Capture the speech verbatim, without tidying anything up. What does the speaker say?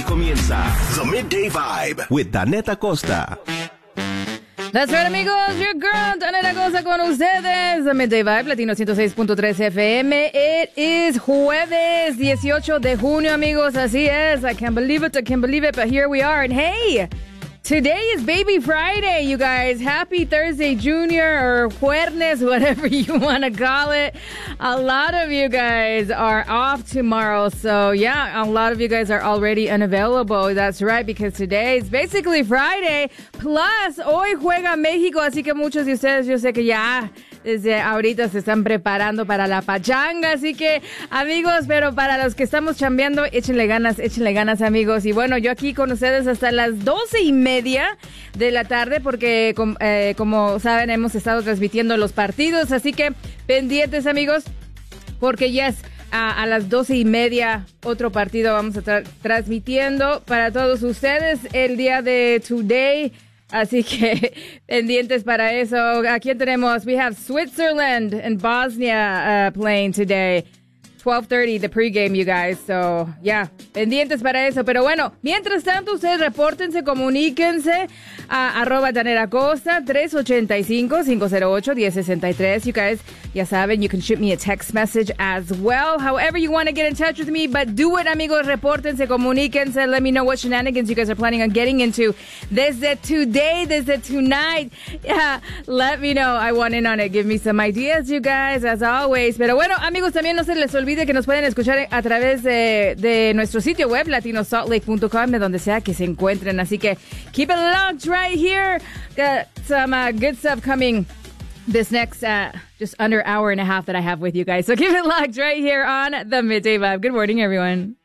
comienza The Midday Vibe with Danette Acosta. That's right, amigos. Your girl, Danette Acosta con ustedes. The Midday Vibe, Latino ciento seis punto tres F M. It is jueves dieciocho de junio, amigos. Así es. I can't believe it. I can't believe it. But here we are. And hey, today is Baby Friday, you guys. Happy Thursday, Junior, or Jueves, whatever you want to call it. A lot of you guys are off tomorrow. So, yeah, a lot of you guys are already unavailable. That's right, because today is basically Friday. Plus, hoy juega México, así que muchos de ustedes, yo sé que ya desde ahorita se están preparando para la pachanga. Así que, amigos, pero para los que estamos chambeando, échenle ganas, échenle ganas, amigos. Y bueno, yo aquí con ustedes hasta las doce y media de la tarde, porque eh, como saben, hemos estado transmitiendo los partidos, así que pendientes, amigos, porque ya es a, a las doce y media otro partido vamos a estar transmitiendo para todos ustedes el día de today. Así que pendientes para eso. Aquí tenemos, we have Switzerland and Bosnia uh, playing today. twelve thirty, the pregame, you guys. So, yeah, pendientes para eso. Pero bueno, mientras tanto, ustedes repórtense, comuníquense a arroba Danette Acosta, tres ocho cinco, cinco cero ocho, uno cero seis tres. You guys, ya saben, you can shoot me a text message as well. However you want to get in touch with me, but do it, amigos. Repórtense, comuníquense. Let me know what shenanigans you guys are planning on getting into. Desde today, desde tonight. Yeah, let me know. I want in on it. Give me some ideas, you guys, as always. Pero bueno, amigos, también no se les olvide que nos pueden escuchar a través de, de nuestro sitio web, latino salt lake punto com, de donde sea que se encuentren. Así que keep it locked right here. Got some uh, good stuff coming this next uh, just under hour and a half that I have with you guys. So keep it locked right here on The Midday Vibe. Good morning, everyone.